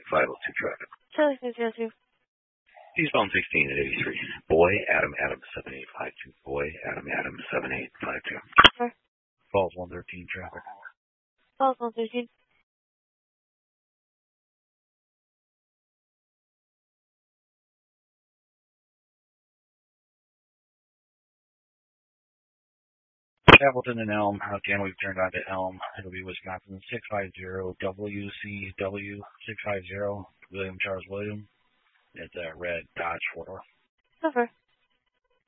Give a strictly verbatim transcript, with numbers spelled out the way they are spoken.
five oh two traffic. Charlie six zero two. Eastbound sixteen at eighty-three. Boy, Adam, Adam, seven eight five two. Boy, Adam, Adam, seven eight five two. Sir. Falls one thirteen traffic. Falls one thirteen. Appleton and Elm. Again, we've turned on to Elm. It'll be Wisconsin six five zero W C W six five zero. William Charles William. It's a red Dodge four door. Over.